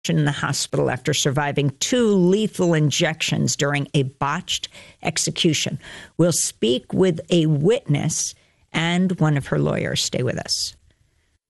in the hospital after surviving 2 lethal injections during a botched execution. We'll speak with a witness and one of her lawyers. Stay with us.